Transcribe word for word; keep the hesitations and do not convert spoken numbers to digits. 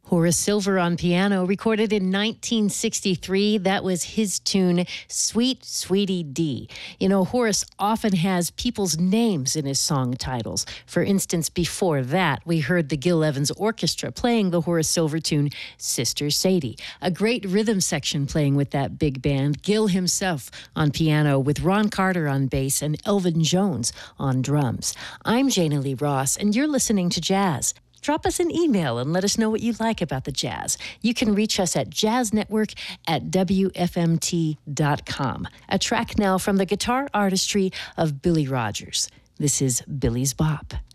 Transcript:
Horace Silver on piano, recorded in nineteen sixty-three. That was his tune, Sweet Sweetie Dee. You know, Horace often has people's names in his song titles. For instance, before that, we heard the Gil Evans Orchestra playing the Horace Silver tune, Sister Sadie. A great rhythm section playing with that big band. Gil himself on piano with Ron Carter on bass and Elvin Jones on drums. I'm Jana Lee Ross, and you're listening to Jazz. Drop us an email and let us know what you like about the jazz. You can reach us at jazznetwork at W F M T dot com. A track now from the guitar artistry of Billy Rogers. This is Billy's Bop.